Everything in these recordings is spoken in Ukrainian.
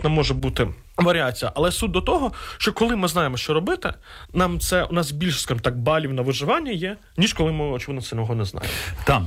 абсолютно може бути варіація. Але суть до того, що коли ми знаємо, що робити, у нас більше, скажімо так, балів на виживання є, ніж коли ми, очевидно, цього не знаємо. Так,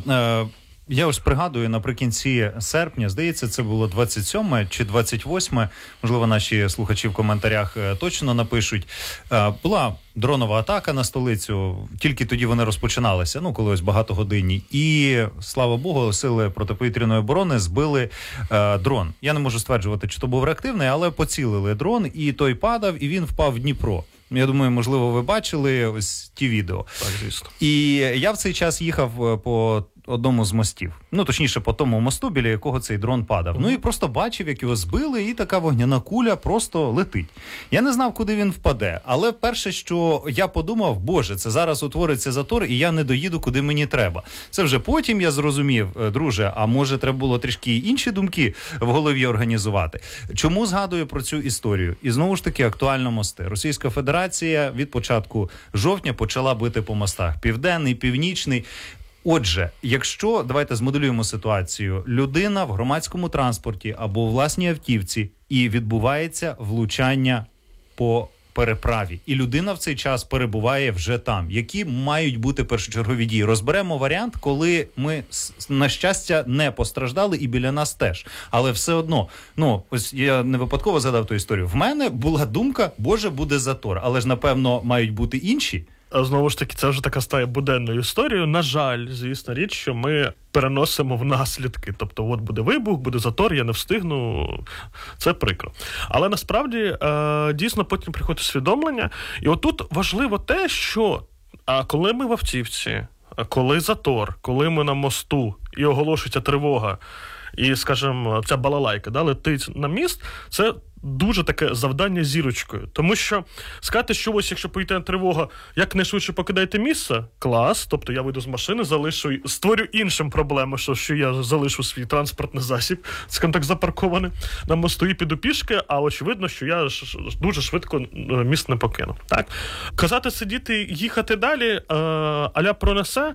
я ось пригадую, наприкінці серпня, здається, це було 27 чи 28, можливо, наші слухачі в коментарях точно напишуть, була дронова атака на столицю, тільки тоді вони розпочиналися, коли ось багатогодинні, і, слава Богу, сили протиповітряної оборони збили дрон. Я не можу стверджувати, чи то був реактивний, але поцілили дрон, і той падав, і він впав в Дніпро. Я думаю, можливо, ви бачили ось ті відео. Так, звісно. І я в цей час їхав по одному з мостів. Точніше, по тому мосту, біля якого цей дрон падав. І просто бачив, як його збили, і така вогняна куля просто летить. Я не знав, куди він впаде, але перше, що я подумав, боже, це зараз утвориться затор, і я не доїду, куди мені треба. Це вже потім я зрозумів, друже, а може треба було трішки інші думки в голові організувати. Чому згадую про цю історію? І знову ж таки, актуально мости. Російська Федерація від початку жовтня почала бити по мостах. Південний, північний. Отже, якщо, давайте змоделюємо ситуацію, людина в громадському транспорті або у власній автівці і відбувається влучання по переправі, і людина в цей час перебуває вже там. Які мають бути першочергові дії? Розберемо варіант, коли ми, на щастя, не постраждали і біля нас теж. Але все одно, ось я не випадково згадав ту історію. В мене була думка, боже, буде затор. Але ж, напевно, мають бути інші. Знову ж таки, це вже така стає буденною історією. На жаль, звісно, річ, що ми переносимо в наслідки. Тобто, от буде вибух, буде затор, я не встигну. Це прикро. Але насправді, дійсно, потім приходить усвідомлення. І отут важливо те, що коли ми в автівці, коли затор, коли ми на мосту і оголошується тривога, і, скажімо, ця балалайка летить на міст, це дуже таке завдання зірочкою. Тому що сказати, що ось якщо повітряна тривога, якнайшвидше покидайте місце, клас, тобто я вийду з машини, створю іншим проблему, що я залишу свій транспортний засіб, скажімо так, запаркований на мосту і піду пішки, а очевидно, що я дуже швидко міст не покину. Так? Казати, сидіти, їхати далі, а-ля пронесе,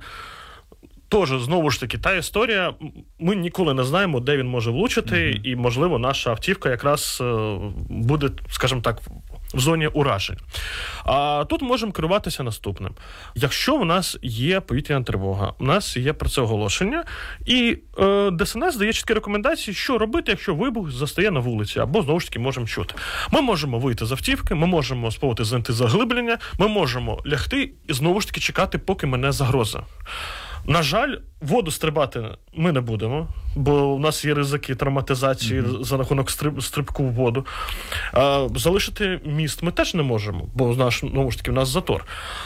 тож, знову ж таки, та історія, ми ніколи не знаємо, де він може влучити, і, можливо, наша автівка якраз буде, скажімо так, в зоні уражень. А тут можемо керуватися наступним. Якщо у нас є повітряна тривога, у нас є про це оголошення, і ДСНС дає чіткі рекомендації, що робити, якщо вибух застає на вулиці, або, знову ж таки, можемо чути. Ми можемо вийти з автівки, ми можемо спробувати знайти заглиблення, ми можемо лягти і, знову ж таки, чекати, поки мине загроза. На жаль, воду стрибати ми не будемо, бо у нас є ризики травматизації за рахунок стрибку в воду. Залишити міст ми теж не можемо, бо, знову ж таки, у нас затор.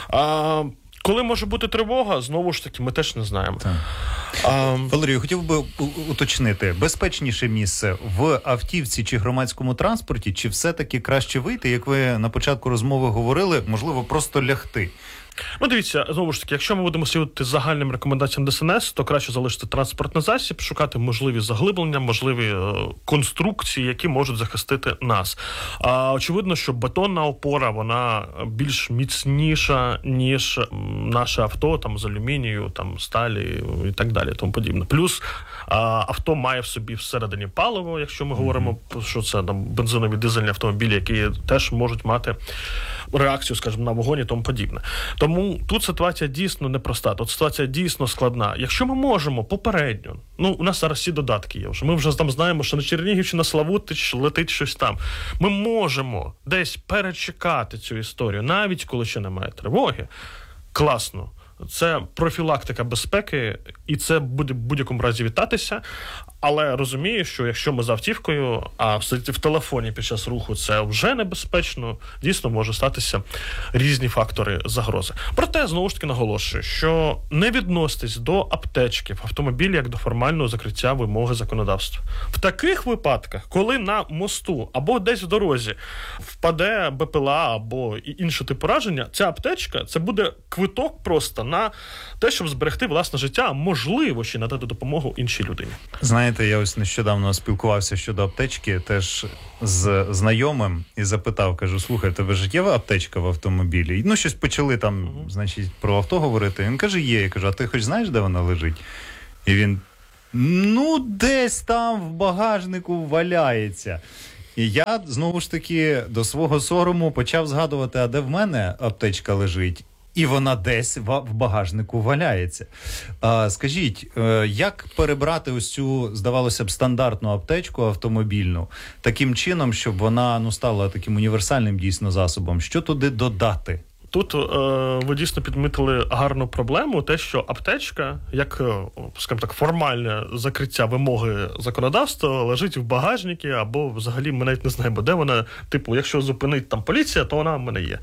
Коли може бути тривога, знову ж таки, ми теж не знаємо. Валерію, хотів би уточнити, безпечніше місце в автівці чи громадському транспорті, чи все-таки краще вийти, як ви на початку розмови говорили, можливо, просто лягти? Дивіться, знову ж таки, якщо ми будемо слідувати загальним рекомендаціям ДСНС, то краще залишити транспортний засіб, шукати можливі заглиблення, можливі конструкції, які можуть захистити нас. Очевидно, що бетонна опора, вона більш міцніша, ніж наше авто, з алюмінію, сталі і так далі, тому подібне. Плюс авто має в собі всередині паливо, якщо ми говоримо, що це бензинові дизельні автомобілі, які теж можуть мати реакцію, скажімо, на вогонь і тому подібне. Тому тут ситуація дійсно непроста, тут ситуація дійсно складна. Якщо ми можемо попередньо, у нас зараз всі додатки є, ми вже там знаємо, що на Чернігівщині, на Славутич летить щось там. Ми можемо десь перечекати цю історію, навіть коли ще немає тривоги. Класно. Це профілактика безпеки, і це буде в будь-якому разі вітатися. Але розумію, що якщо ми з автівкою, а сидіти в телефоні під час руху, це вже небезпечно, дійсно може статися різні фактори загрози. Проте, знову ж таки, наголошую, що не відноситесь до аптечки в автомобілі як до формального закриття вимоги законодавства. В таких випадках, коли на мосту або десь в дорозі впаде БПЛА або інший тип пораження, ця аптечка – це буде квиток просто на те, щоб зберегти власне життя, а можливо ще надати допомогу іншій людині. Знаєте, я ось нещодавно спілкувався щодо аптечки теж з знайомим і запитав, кажу, слухай, тебе життєва аптечка в автомобілі? Щось почали там, значить, про авто говорити. Він каже, є. Я кажу, а ти хоч знаєш, де вона лежить? І він, десь там в багажнику валяється. І я, знову ж таки, до свого сорому почав згадувати, а де в мене аптечка лежить? І вона десь в багажнику валяється. Скажіть, як перебрати ось цю, здавалося б, стандартну аптечку автомобільну таким чином, щоб вона стала таким універсальним дійсно засобом? Що туди додати? Тут ви дійсно підмітили гарну проблему, те, що аптечка, як, скажімо так, формальне закриття вимоги законодавства, лежить в багажнику, або взагалі ми навіть не знаємо, де вона, типу, якщо зупинить там поліція, то вона в мене є.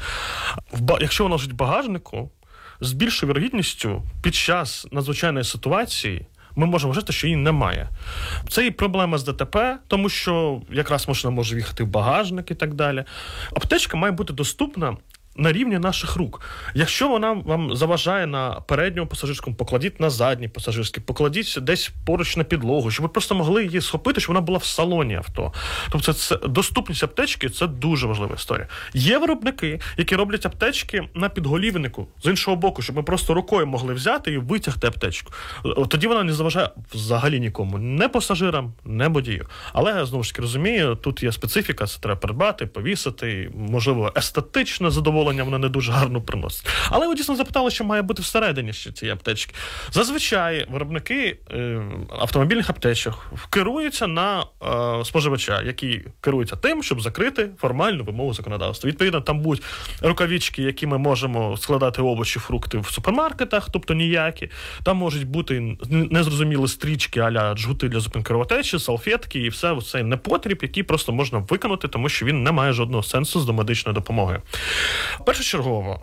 Якщо вона лежить в багажнику, з більшою вірогідністю під час надзвичайної ситуації ми можемо вважати, що її немає. Це і проблема з ДТП, тому що якраз машина може їхати в багажник і так далі. Аптечка має бути доступна на рівні наших рук. Якщо вона вам заважає на передньому пасажирському, покладіть на задній пасажирський, покладіть десь поруч на підлогу, щоб ви просто могли її схопити, щоб вона була в салоні авто. Тобто доступність аптечки – це дуже важлива історія. Є виробники, які роблять аптечки на підголівнику, з іншого боку, щоб ми просто рукою могли взяти і витягти аптечку. Тоді вона не заважає взагалі нікому, не пасажирам, не водію. Але, знову ж таки, розумію, тут є специфіка, це треба придбати, повісити, можливо, естетичне задоволення вона не дуже гарно приносить. Але ви дійсно запитали, що має бути всередині ще цієї аптечки. Зазвичай виробники автомобільних аптечок керуються на споживача, які керуються тим, щоб закрити формальну вимогу законодавства. Відповідно, там будуть рукавички, які ми можемо складати овочі, фрукти в супермаркетах, тобто ніякі. Там можуть бути незрозумілі стрічки а-ля джгути для зупинки кровотечі, салфетки і все цей непотріб, який просто можна виконати, тому що він не має жодного сенсу з домедичною допомогою. Першочергово,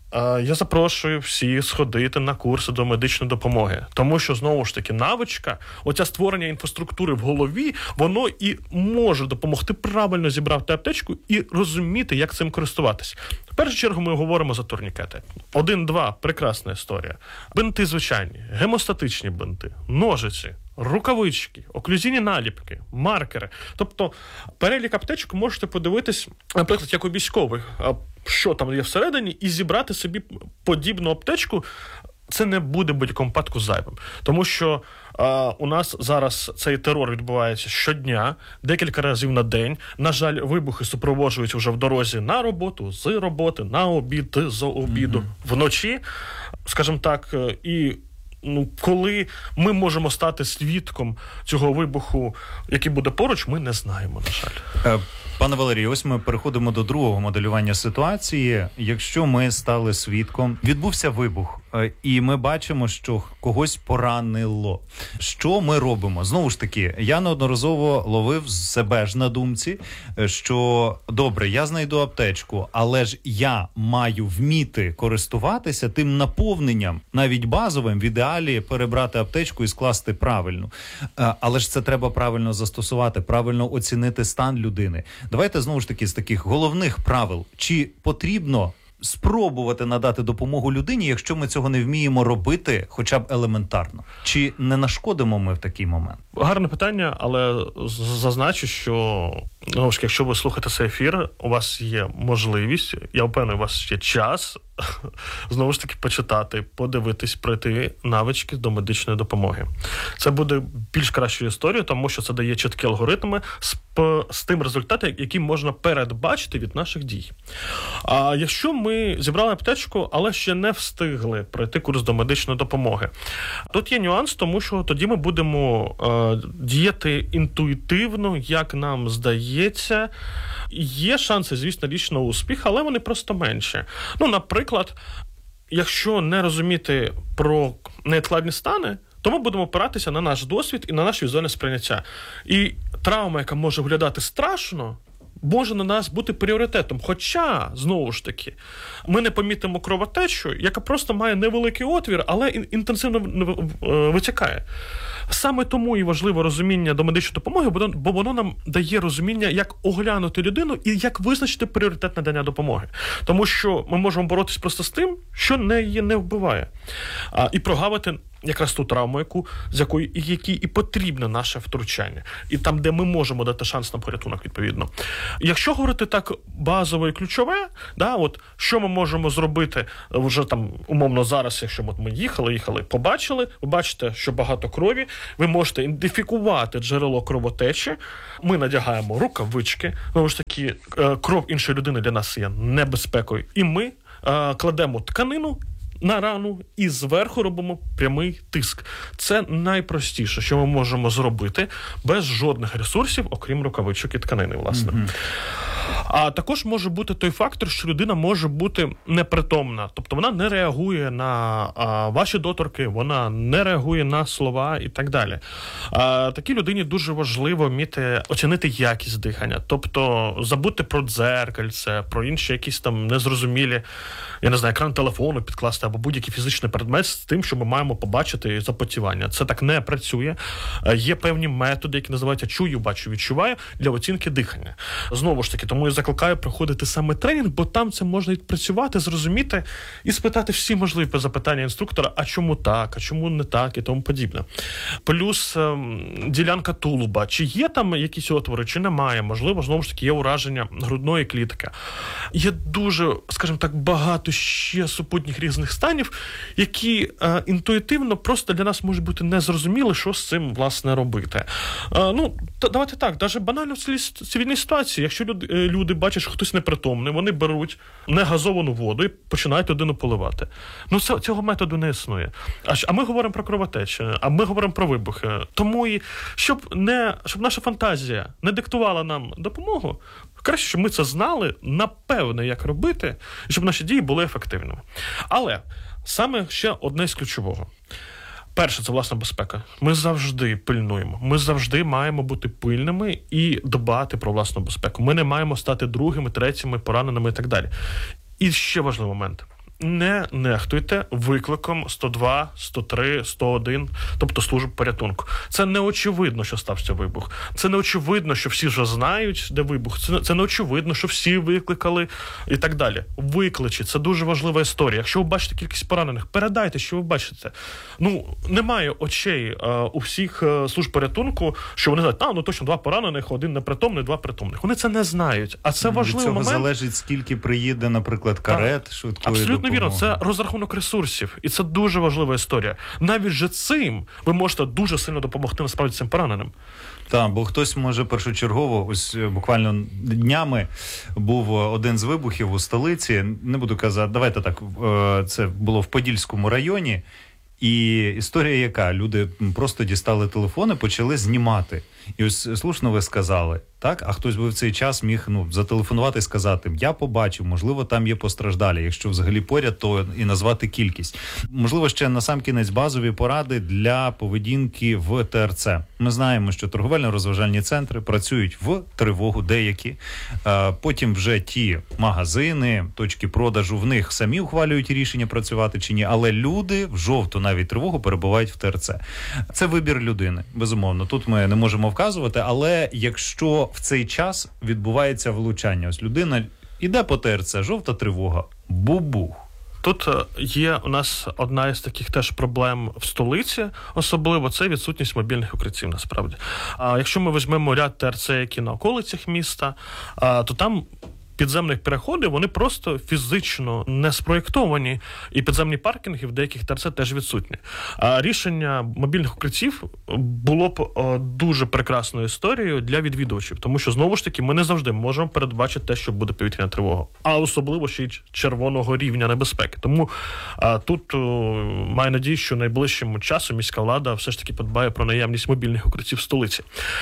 я запрошую всіх сходити на курси до медичної допомоги, тому що, знову ж таки, навичка, оця створення інфраструктури в голові, воно і може допомогти правильно зібрати аптечку і розуміти, як цим користуватись. В першу чергу ми говоримо за турнікети. 1-2 – прекрасна історія. Бинти звичайні, гемостатичні бинти, ножиці, рукавички, оклюзійні наліпки, маркери. Тобто перелік аптечок можете подивитись, наприклад, як у військових, що там є всередині, і зібрати собі подібну аптечку. Це не буде в будь-якому випадку зайвим. Тому що у нас зараз цей терор відбувається щодня, декілька разів на день. На жаль, вибухи супроводжуються вже в дорозі на роботу, з роботи, на обід, з обіду, вночі, скажімо так, і коли ми можемо стати свідком цього вибуху, який буде поруч, ми не знаємо, на жаль. Пане Валерію, ось ми переходимо до другого моделювання ситуації. Якщо ми стали свідком, відбувся вибух, і ми бачимо, що когось поранило. Що ми робимо? Знову ж таки, я неодноразово ловив себе ж на думці, що, добре, я знайду аптечку, але ж я маю вміти користуватися тим наповненням, навіть базовим, в ідеалі перебрати аптечку і скласти правильно. Але ж це треба правильно застосувати, правильно оцінити стан людини. Давайте, знову ж таки, з таких головних правил. Чи потрібно спробувати надати допомогу людині, якщо ми цього не вміємо робити хоча б елементарно? Чи не нашкодимо ми в такий момент? Гарне питання, але зазначу, що якщо ви слухаєте цей ефір, у вас є можливість, я впевнений, у вас є час, знову ж таки, почитати, подивитись, пройти навички до медичної допомоги. Це буде більш кращою історією, тому що це дає чіткі алгоритми з тим результатом, який можна передбачити від наших дій. А якщо ми зібрали аптечку, але ще не встигли пройти курс до медичної допомоги, тут є нюанс, тому що тоді ми будемо діяти інтуїтивно, як нам здається. Є шанси, звісно, річ на успіх, але вони просто менші. Наприклад, якщо не розуміти про невідкладні стани, то ми будемо опиратися на наш досвід і на наше візуальне сприйняття. І травма, яка може виглядати страшно, може на нас бути пріоритетом. Хоча, знову ж таки, ми не помітимо кровотечу, яка просто має невеликий отвір, але інтенсивно витікає. Саме тому і важливо розуміння до медичної допомоги, бо воно нам дає розуміння, як оглянути людину і як визначити пріоритет надання допомоги. Тому що ми можемо боротися просто з тим, що її не вбиває. І прогавити якраз ту травму, якій і потрібне наше втручання. І там, де ми можемо дати шанс на порятунок, відповідно. Якщо говорити так базове і ключове, що ми можемо зробити вже там умовно зараз, якщо ми їхали, побачили, ви бачите, що багато крові, ви можете ідентифікувати джерело кровотечі, ми надягаємо рукавички, тому ж таки кров іншої людини для нас є небезпекою, і ми кладемо тканину на рану і зверху робимо прямий тиск. Це найпростіше, що ми можемо зробити без жодних ресурсів, окрім рукавичок і тканини, власне. А також може бути той фактор, що людина може бути непритомна. Тобто вона не реагує на ваші доторки, вона не реагує на слова і так далі. Такій людині дуже важливо вміти оцінити якість дихання. Тобто забути про дзеркальце, про інші якісь там незрозумілі, екран телефону підкласти або будь-який фізичний предмет з тим, що ми маємо побачити запотівання. Це так не працює. Є певні методи, які називаються «чую, бачу, відчуваю» для оцінки дихання. Знову ж таки, тому я закликаю проходити саме тренінг, бо там це можна відпрацювати, зрозуміти і спитати всі можливі запитання інструктора, а чому так, а чому не так і тому подібне. Плюс ділянка тулуба. Чи є там якісь отвори, чи немає. Можливо, знову ж таки, є ураження грудної клітки. Є дуже, скажімо так, багато ще супутніх різних станів, які інтуїтивно просто для нас можуть бути незрозуміли, що з цим, власне, робити. Давайте так, навіть банально в цивільній ситуації, якщо люди бачать, що хтось непритомний, вони беруть негазовану воду і починають людину поливати. Цього методу не існує. А ми говоримо про кровотечі, а ми говоримо про вибухи. Тому і щоб наша фантазія не диктувала нам допомогу, краще, щоб ми це знали, напевне, як робити, і щоб наші дії були ефективними. Але саме ще одне з ключового. Перше, це власна безпека. Ми завжди пильнуємо. Ми завжди маємо бути пильними і дбати про власну безпеку. Ми не маємо стати другими, третіми, пораненими і так далі. І ще важливий момент. Не нехтуйте викликом 102, 103, 101, тобто служб порятунку. Це не очевидно, що стався вибух. Це не очевидно, що всі вже знають, де вибух. Це не очевидно, що всі викликали і так далі. Викличі – це дуже важлива історія. Якщо ви бачите кількість поранених, передайте, що ви бачите. Немає очей у всіх служб порятунку, що вони знають, точно 2 поранених, 1 непритомний, 2 притомних. Вони це не знають. А це важливий момент. Від цього залежить, скільки приїде, наприклад, карет, швидкої допомоги. Вірно, це розрахунок ресурсів. І це дуже важлива історія. Навіть же цим ви можете дуже сильно допомогти, насправді, цим пораненим. Так, бо хтось може першочергово, ось буквально днями був один з вибухів у столиці, не буду казати, давайте так, це було в Подільському районі, і історія яка? Люди просто дістали телефони, почали знімати. І ось слушно ви сказали, так? А хтось би в цей час міг зателефонувати і сказати, я побачив, можливо, там є постраждалі. Якщо взагалі поряд, то і назвати кількість. Можливо, ще насамкінець базові поради для поведінки в ТРЦ. Ми знаємо, що торговельно-розважальні центри працюють в тривогу деякі. Потім вже ті магазини, точки продажу, в них самі ухвалюють рішення працювати чи ні. Але люди в жовту навіть тривогу перебувають в ТРЦ. Це вибір людини, безумовно. Тут ми не можемо вказувати, але якщо в цей час відбувається влучання, ось людина іде по ТРЦ, жовта тривога, бубух. Тут є у нас одна із таких теж проблем в столиці, особливо це відсутність мобільних укриттів, насправді. А якщо ми візьмемо ряд ТРЦ, які на околицях міста, то там підземних переходів, вони просто фізично не спроєктовані, і підземні паркінги в деяких ТРЦ теж відсутні. А рішення мобільних укриттів було б дуже прекрасною історією для відвідувачів, тому що, знову ж таки, ми не завжди можемо передбачити те, що буде повітряна тривога, а особливо ще й червоного рівня небезпеки. Тому тут маю надію, що найближчим часом міська влада все ж таки подбає про наявність мобільних укриттів в столиці.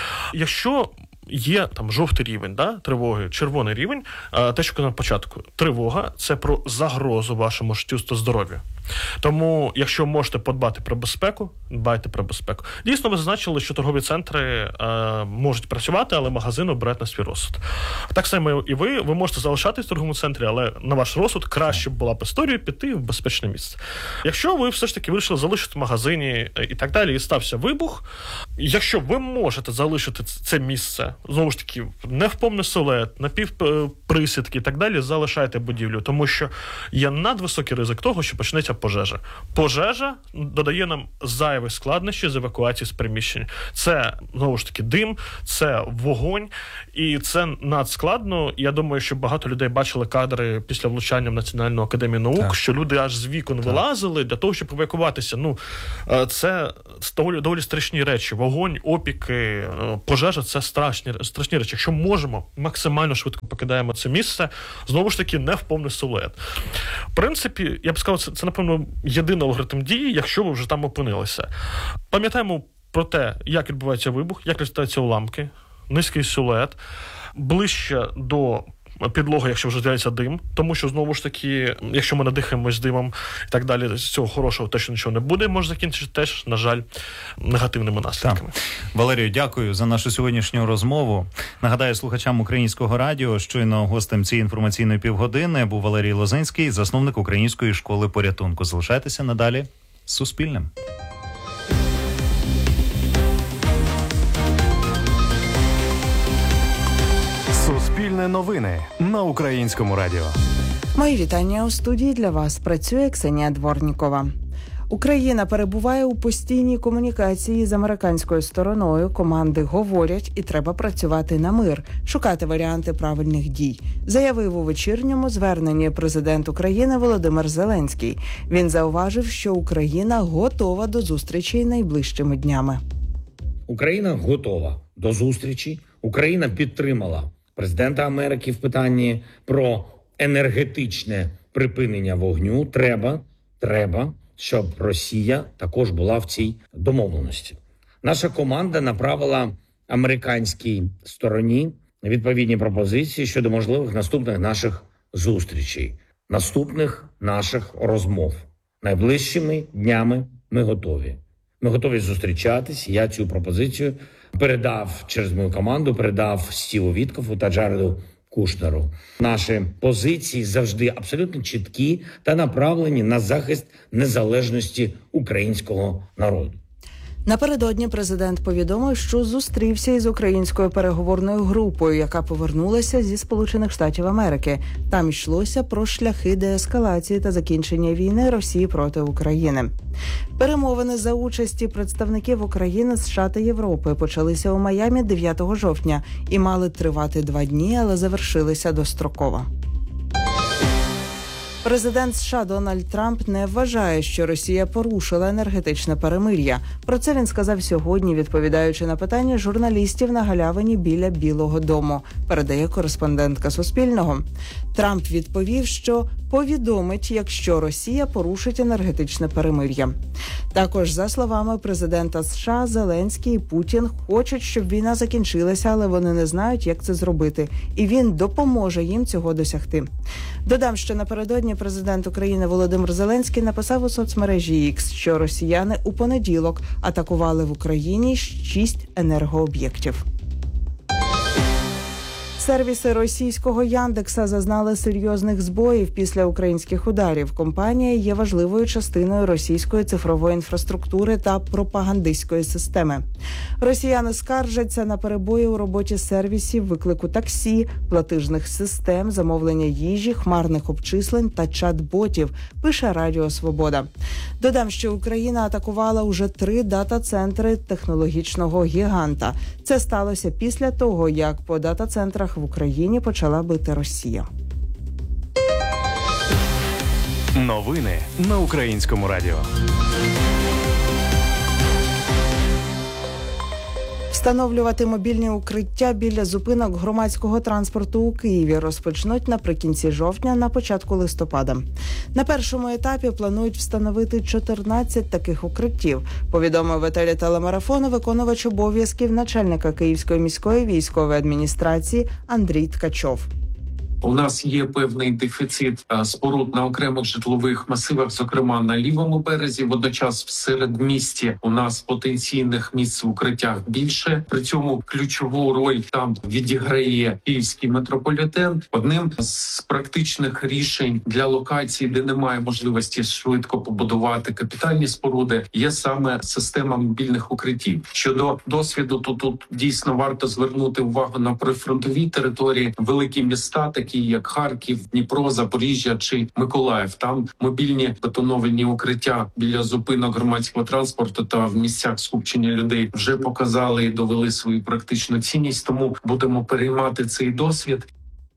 Якщо є там жовтий рівень, тривоги, червоний рівень, те, що казав на початку. Тривога – це про загрозу вашому життю та здоров'ю. Тому, якщо можете подбати про безпеку, дбайте про безпеку. Дійсно, ви зазначили, що торгові центри можуть працювати, але магазини обирають на свій розсуд. Так само і ви можете залишатись в торговому центрі, але на ваш розсуд краще була б історія піти в безпечне місце. Якщо ви все ж таки вирішили залишити в магазині і так далі, і стався вибух, якщо ви можете залишити це місце, знову ж таки, не в повний силует, напівпритомне, присідки і так далі, залишайте будівлю, тому що є надвисокий ризик того, що почнеться пожежа. Пожежа додає нам зайві складнощі з евакуації з приміщень. Це, знову ж таки, дим, це вогонь, і це надскладно. Я думаю, що багато людей бачили кадри після влучання в Національну академію наук, що люди аж з вікон вилазили для того, щоб евакуватися. Це доволі страшні речі. Вогонь, опіки, пожежа – це страшні речі. Якщо можемо, максимально швидко покидаємо це місце, знову ж таки, не в повний силует. В принципі, я б сказав, це, напевно, єдиний алгоритм дії, якщо ви вже там опинилися. Пам'ятаємо про те, як відбувається вибух, як розлітаються уламки, низький силует, ближче до підлоги, якщо вже з'являється дим, тому що, знову ж таки, якщо ми надихаємось димом і так далі, з цього хорошого теж нічого не буде, може закінчитися теж, на жаль, негативними наслідками. Так. Валерію, дякую за нашу сьогоднішню розмову. Нагадаю слухачам Українського радіо, щойно гостем цієї інформаційної півгодини був Валерій Лозинський, засновник Української школи порятунку. Залишайтеся надалі з Суспільним. Суспільне новини на Українському радіо. Мої вітання у студії. Для вас працює Ксенія Дворнікова. Україна перебуває у постійній комунікації з американською стороною. Команди говорять, і треба працювати на мир, шукати варіанти правильних дій, заявив у вечірньому зверненні президент України Володимир Зеленський. Він зауважив, що Україна готова до зустрічі найближчими днями. Україна готова до зустрічі. Україна підтримала президента Америки в питанні про енергетичне припинення вогню. Треба, щоб Росія також була в цій домовленості. Наша команда направила американській стороні відповідні пропозиції щодо можливих наступних наших зустрічей, наступних наших розмов. Найближчими днями ми готові. Ми готові зустрічатись. Я цю пропозицію передав через мою команду, передав Стіву Віткофу та Джареду Кушнеру. Наші позиції завжди абсолютно чіткі та направлені на захист незалежності українського народу. Напередодні президент повідомив, що зустрівся із українською переговорною групою, яка повернулася зі Сполучених Штатів Америки. Там йшлося про шляхи деескалації та закінчення війни Росії проти України. Перемовини за участі представників України, США та Європи почалися у Майамі 9 жовтня і мали тривати 2 дні, але завершилися достроково. Президент США Дональд Трамп не вважає, що Росія порушила енергетичне перемир'я. Про це він сказав сьогодні, відповідаючи на питання журналістів на галявині біля Білого дому, передає кореспондентка Суспільного. Трамп відповів, що повідомить, якщо Росія порушить енергетичне перемир'я. Також, за словами президента США, Зеленський і Путін хочуть, щоб війна закінчилася, але вони не знають, як це зробити. І він допоможе їм цього досягти. Додам, що напередодні президент України Володимир Зеленський написав у соцмережі X, що росіяни у понеділок атакували в Україні 6 енергооб'єктів. Сервіси російського Яндекса зазнали серйозних збоїв після українських ударів. Компанія є важливою частиною російської цифрової інфраструктури та пропагандистської системи. Росіяни скаржаться на перебої у роботі сервісів, виклику таксі, платіжних систем, замовлення їжі, хмарних обчислень та чат-ботів, пише Радіо Свобода. Додам, що Україна атакувала уже 3 дата-центри технологічного гіганта. Це сталося після того, як по дата-центрах в Україні почала бити Росія. Новини на Українському радіо. Встановлювати мобільні укриття біля зупинок громадського транспорту у Києві розпочнуть наприкінці жовтня, на початку листопада. На першому етапі планують встановити 14 таких укриттів, повідомив в етері телемарафону виконувач обов'язків начальника Київської міської військової адміністрації Андрій Ткачов. У нас є певний дефіцит споруд на окремих житлових масивах, зокрема на лівому березі. Водночас в середмісті у нас потенційних місць в укриттях більше. При цьому ключову роль там відіграє київський метрополітен. Одним з практичних рішень для локацій, де немає можливості швидко побудувати капітальні споруди, є саме система мобільних укриттів. Щодо досвіду, то тут дійсно варто звернути увагу на прифронтові території, великі міста, такі такі як Харків, Дніпро, Запоріжжя чи Миколаїв. Там мобільні бетоновані укриття біля зупинок громадського транспорту та в місцях скупчення людей вже показали і довели свою практичну цінність. Тому будемо переймати цей досвід.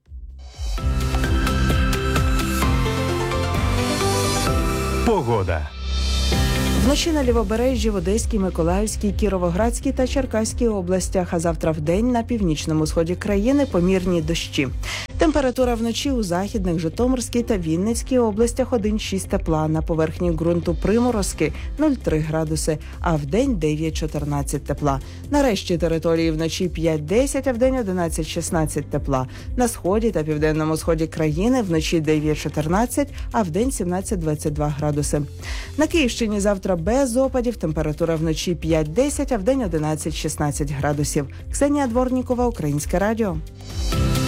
Погода. Вночі на Лівобережжі, в Одеській, Миколаївській, Кіровоградській та Черкаській областях, а завтра вдень на північному сході країни помірні дощі. Температура вночі у західних, Житомирській та Вінницькій областях 1,6 тепла, на поверхні ґрунту приморозки 0,3 градуси, а вдень 9-14 тепла. На решті території вночі 5-10, а вдень 11-16 тепла. На сході та південному сході країни вночі 9-14, а вдень 17-22 градуси. На Київщині завтра без опадів, температура вночі 5-10, а вдень 11-16 градусів. Ксенія Дворнікова, Українське радіо.